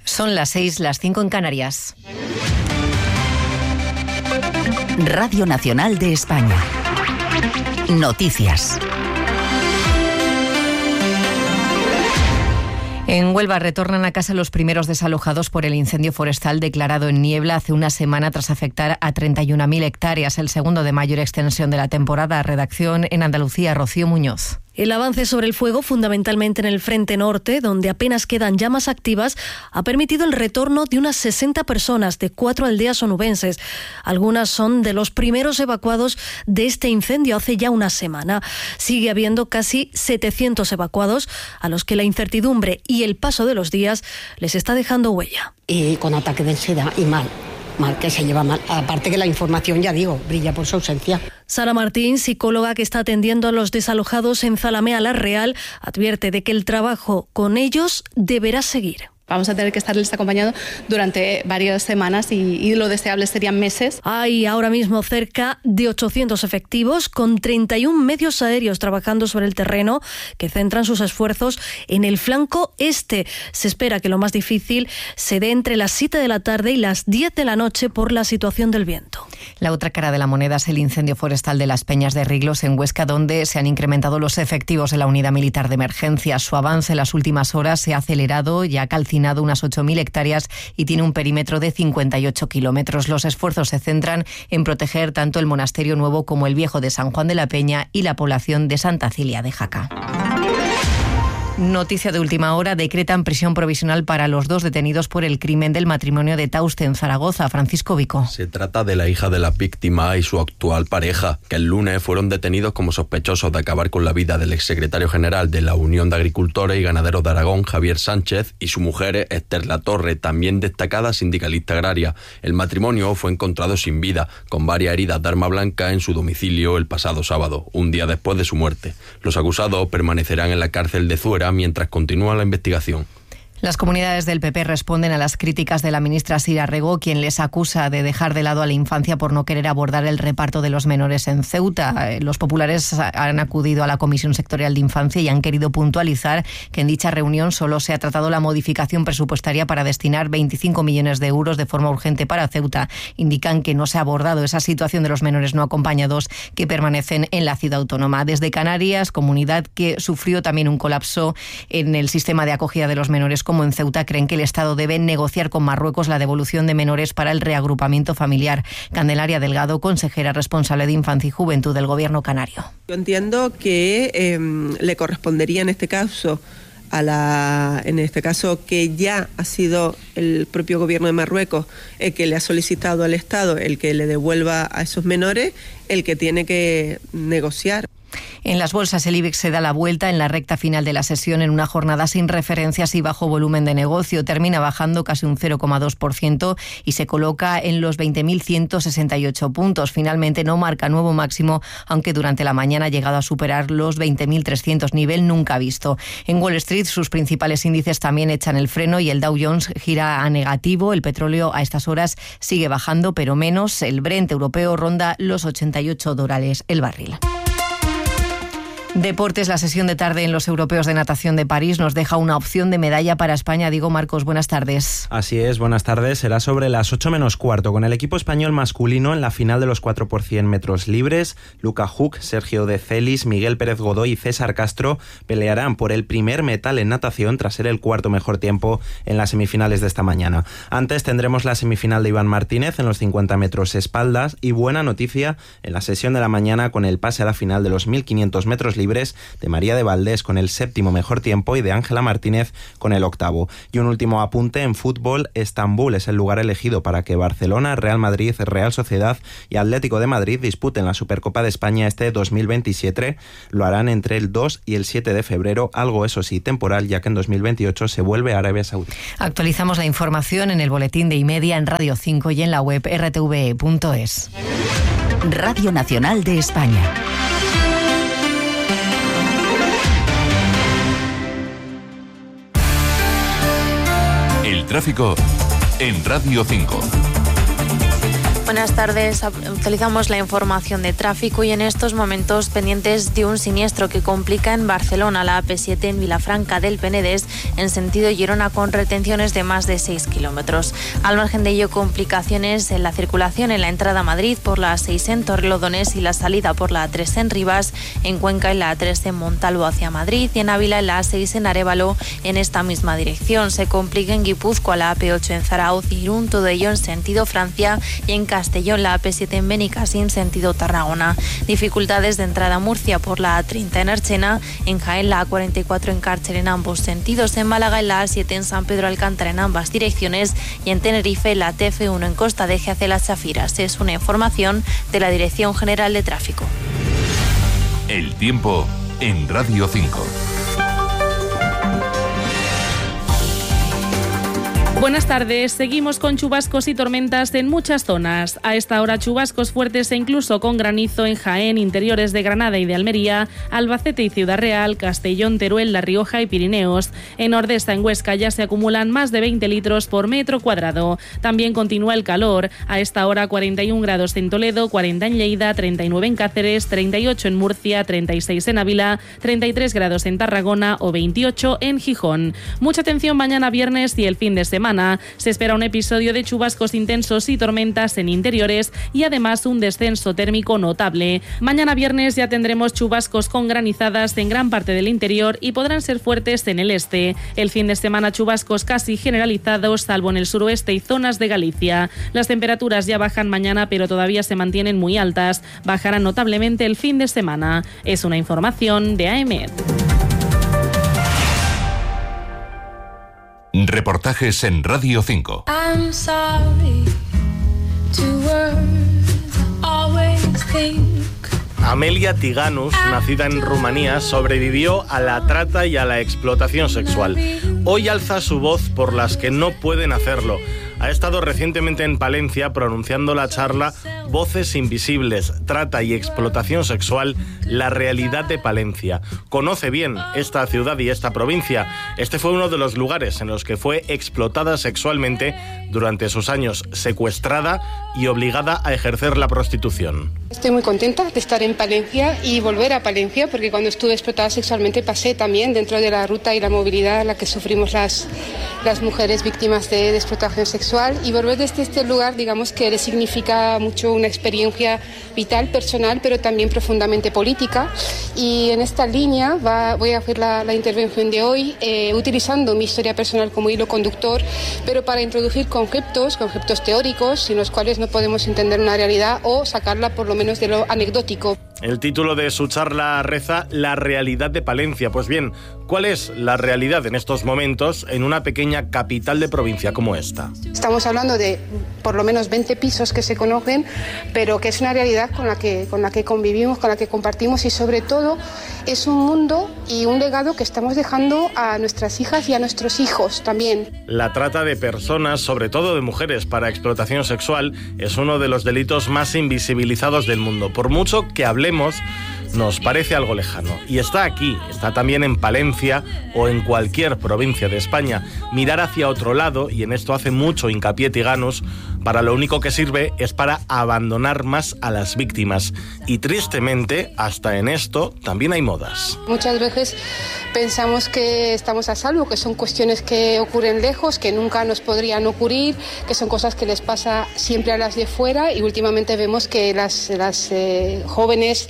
Son las 6, las 5 en Canarias. Radio Nacional de España. Noticias. En Huelva retornan a casa los primeros desalojados por el incendio forestal declarado en Niebla hace una semana tras afectar a 31.000 hectáreas, el segundo de mayor extensión de la temporada. Redacción en Andalucía, Rocío Muñoz. El avance sobre el fuego, fundamentalmente en el frente norte, donde apenas quedan llamas activas, ha permitido el retorno de unas 60 personas de 4 aldeas onubenses. Algunas son de los primeros evacuados de este incendio hace ya una semana. Sigue habiendo casi 700 evacuados a los que la incertidumbre y el paso de los días les está dejando huella. Y con ataque de ansiedad y mal que se lleva mal. Aparte que la información, ya digo, brilla por su ausencia. Sara Martín, psicóloga que está atendiendo a los desalojados en Zalamea la Real, advierte de que el trabajo con ellos deberá seguir. Vamos a tener que estarles acompañando durante varias semanas y lo deseable serían meses. Hay ahora mismo cerca de 800 efectivos con 31 medios aéreos trabajando sobre el terreno que centran sus esfuerzos en el flanco este. Se espera que lo más difícil se dé entre las 7 de la tarde y las 10 de la noche por la situación del viento. La otra cara de la moneda es el incendio forestal de las Peñas de Riglos en Huesca, donde se han incrementado los efectivos de la unidad militar de emergencia. Su avance en las últimas horas se ha acelerado y ha calcinado unas 8.000 hectáreas y tiene un perímetro de 58 kilómetros. Los esfuerzos se centran en proteger tanto el monasterio nuevo como el viejo de San Juan de la Peña y la población de Santa Cilia de Jaca. Noticia de última hora, decretan prisión provisional para los 2 detenidos por el crimen del matrimonio de Tauste en Zaragoza. Francisco Vico. Se trata de la hija de la víctima y su actual pareja, que el lunes fueron detenidos como sospechosos de acabar con la vida del exsecretario general de la Unión de Agricultores y Ganaderos de Aragón, Javier Sánchez, y su mujer, Esther Latorre, también destacada sindicalista agraria. El matrimonio fue encontrado sin vida, con varias heridas de arma blanca en su domicilio el pasado sábado, un día después de su muerte. Los acusados permanecerán en la cárcel de Zuera mientras continúa la investigación. Las comunidades del PP responden a las críticas de la ministra Sira Rego, quien les acusa de dejar de lado a la infancia por no querer abordar el reparto de los menores en Ceuta. Los populares han acudido a la Comisión Sectorial de Infancia y han querido puntualizar que en dicha reunión solo se ha tratado la modificación presupuestaria para destinar 25 millones de euros de forma urgente para Ceuta. Indican que no se ha abordado esa situación de los menores no acompañados que permanecen en la ciudad autónoma. Desde Canarias, comunidad que sufrió también un colapso en el sistema de acogida de los menores, como en Ceuta, creen que el Estado debe negociar con Marruecos la devolución de menores para el reagrupamiento familiar. Candelaria Delgado, consejera responsable de Infancia y Juventud del Gobierno canario. Yo entiendo que le correspondería en este caso que ya ha sido el propio Gobierno de Marruecos el que le ha solicitado al Estado el que le devuelva a esos menores, el que tiene que negociar. En las bolsas el IBEX se da la vuelta en la recta final de la sesión en una jornada sin referencias y bajo volumen de negocio. Termina bajando casi un 0,2% y se coloca en los 20.168 puntos. Finalmente no marca nuevo máximo, aunque durante la mañana ha llegado a superar los 20.300, nivel nunca visto. En Wall Street sus principales índices también echan el freno y el Dow Jones gira a negativo. El petróleo a estas horas sigue bajando, pero menos. El Brent europeo ronda los $88 el barril. Deportes, la sesión de tarde en los europeos de natación de París nos deja una opción de medalla para España. Diego Marcos, buenas tardes. Así es, buenas tardes. Será sobre las 8 menos cuarto con el equipo español masculino en la final de los 4 por 100 metros libres. Luca Huck, Sergio de Celis, Miguel Pérez Godoy y César Castro pelearán por el primer metal en natación tras ser el cuarto mejor tiempo en las semifinales de esta mañana. Antes tendremos la semifinal de Iván Martínez en los 50 metros espaldas y buena noticia en la sesión de la mañana con el pase a la final de los 1500 metros libres de María de Valdés con el séptimo mejor tiempo y de Ángela Martínez con el octavo. Y un último apunte en fútbol, Estambul es el lugar elegido para que Barcelona, Real Madrid, Real Sociedad y Atlético de Madrid disputen la Supercopa de España este 2027. Lo harán entre el 2 y el 7 de febrero, algo eso sí temporal, ya que en 2028 se vuelve a Arabia Saudí. Actualizamos la información en el boletín de Y-Media, en Radio 5 y en la web rtve.es. Radio Nacional de España. El tráfico en Radio 5. Buenas tardes. Utilizamos la información de tráfico y en estos momentos pendientes de un siniestro que complica en Barcelona la AP7 en Vilafranca del Penedès en sentido Girona con retenciones de más de 6 kilómetros. Al margen de ello, complicaciones en la circulación en la entrada a Madrid por la A6 en Torrelodones y la salida por la A3 en Rivas, en Cuenca en la A3 en Montalvo hacia Madrid y en Ávila en la A6 en Arévalo en esta misma dirección. Se complica en Guipúzcoa la AP8 en Zarauz y Irún, todo ello en sentido Francia, y en Castellón la AP7 en Benicassim sentido Tarragona. Dificultades de entrada a Murcia por la A30 en Archena, en Jaén la A44 en Cárcher en ambos sentidos, en Málaga en la A7 en San Pedro Alcántara en ambas direcciones y en Tenerife la TF1 en Costa de Eje hacia Las Chafiras. Es una información de la Dirección General de Tráfico. El tiempo en Radio 5. Buenas tardes. Seguimos con chubascos y tormentas en muchas zonas. A esta hora chubascos fuertes e incluso con granizo en Jaén, interiores de Granada y de Almería, Albacete y Ciudad Real, Castellón, Teruel, La Rioja y Pirineos. En Ordesa, en Huesca, ya se acumulan más de 20 litros por metro cuadrado. También continúa el calor. A esta hora 41 grados en Toledo, 40 en Lleida, 39 en Cáceres, 38 en Murcia, 36 en Ávila, 33 grados en Tarragona o 28 en Gijón. Mucha atención mañana viernes y el fin de semana. Se espera un episodio de chubascos intensos y tormentas en interiores y además un descenso térmico notable. Mañana viernes ya tendremos chubascos con granizadas en gran parte del interior y podrán ser fuertes en el este. El fin de semana chubascos casi generalizados, salvo en el suroeste y zonas de Galicia. Las temperaturas ya bajan mañana, pero todavía se mantienen muy altas. Bajarán notablemente el fin de semana. Es una información de AEMET. Reportajes en Radio 5. I'm sorry to words always think. Amelia Tiganus, nacida en Rumanía, sobrevivió a la trata y a la explotación sexual. Hoy alza su voz por las que no pueden hacerlo. Ha estado recientemente en Palencia pronunciando la charla Voces Invisibles, Trata y Explotación Sexual, la realidad de Palencia. Conoce bien esta ciudad y esta provincia. Este fue uno de los lugares en los que fue explotada sexualmente durante sus años, secuestrada y obligada a ejercer la prostitución. Estoy muy contenta de estar en Palencia y volver a Palencia, porque cuando estuve explotada sexualmente pasé también dentro de la ruta y la movilidad a la que sufrimos las mujeres víctimas de explotación sexual, y volver desde este lugar, digamos que le significa mucho una experiencia vital, personal, pero también profundamente política. Y en esta línea voy a hacer la intervención de hoy utilizando mi historia personal como hilo conductor, pero para introducir conceptos teóricos sin los cuales no podemos entender una realidad o sacarla por lo menos de lo anecdótico. El título de su charla reza La realidad de Palencia. Pues bien, ¿cuál es la realidad en estos momentos en una pequeña capital de provincia como esta? Estamos hablando de por lo menos 20 pisos que se conocen, pero que es una realidad con la que convivimos, con la que compartimos, y sobre todo es un mundo y un legado que estamos dejando a nuestras hijas y a nuestros hijos también. La trata de personas, sobre todo de mujeres, para explotación sexual es uno de los delitos más invisibilizados del mundo. Por mucho que hablemos, nos parece algo lejano. Y está aquí, está también en Palencia o en cualquier provincia de España. Mirar hacia otro lado, y en esto hace mucho hincapié Tiganus, para lo único que sirve es para abandonar más a las víctimas. Y tristemente, hasta en esto también hay modas. Muchas veces pensamos que estamos a salvo, que son cuestiones que ocurren lejos, que nunca nos podrían ocurrir, que son cosas que les pasa siempre a las de fuera, y últimamente vemos que las jóvenes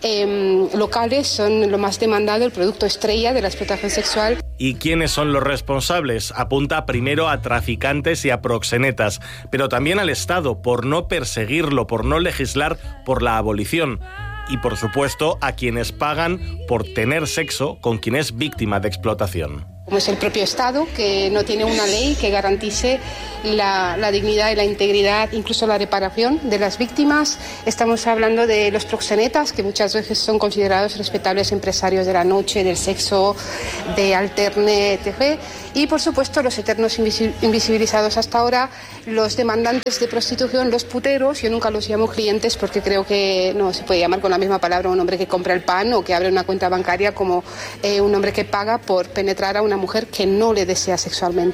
locales son lo más demandado, el producto estrella de la explotación sexual. ¿Y quiénes son los responsables? Apunta primero a traficantes y a proxenetas, pero también al Estado, por no perseguirlo, por no legislar por la abolición. Y por supuesto a quienes pagan por tener sexo con quien es víctima de explotación. Como es el propio Estado, que no tiene una ley que garantice la dignidad y la integridad, incluso la reparación de las víctimas. Estamos hablando de los proxenetas, que muchas veces son considerados respetables empresarios de la noche, del sexo, de alterne, etc. Y por supuesto los eternos invisibilizados hasta ahora, los demandantes de prostitución, los puteros. Yo nunca los llamo clientes porque creo que no se puede llamar con la misma palabra un hombre que compra el pan o que abre una cuenta bancaria como un hombre que paga por penetrar a una mujer que no le desea sexualmente.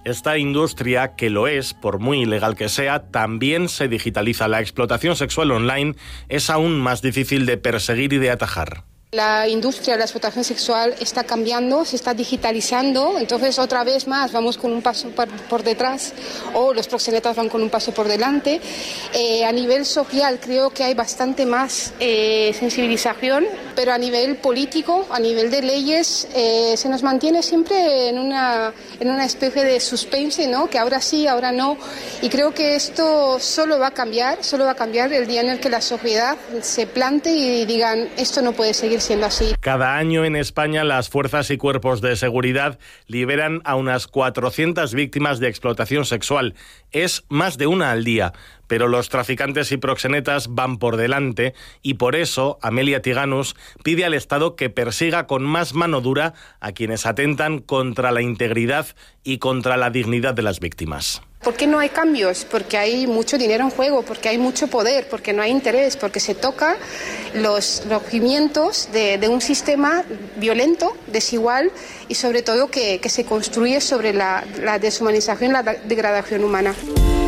Esta industria, que lo es, por muy ilegal que sea, también se digitaliza. La explotación sexual online es aún más difícil de perseguir y de atajar. La industria de la explotación sexual está cambiando, se está digitalizando, entonces otra vez más vamos con un paso por detrás o los proxenetas van con un paso por delante. A nivel social creo que hay bastante más sensibilización, pero a nivel político, a nivel de leyes, se nos mantiene siempre en una especie de suspense, ¿no? Que ahora sí, ahora no. Y creo que esto solo va a cambiar el día en el que la sociedad se plante y digan esto no puede seguir siendo así. Cada año en España las fuerzas y cuerpos de seguridad liberan a unas 400 víctimas de explotación sexual. Es más de una al día, pero los traficantes y proxenetas van por delante y por eso Amelia Tiganus pide al Estado que persiga con más mano dura a quienes atentan contra la integridad y contra la dignidad de las víctimas. ¿Por qué no hay cambios? Porque hay mucho dinero en juego, porque hay mucho poder, porque no hay interés, porque se toca los cimientos de un sistema violento, desigual y sobre todo que se construye sobre la deshumanización y la degradación humana.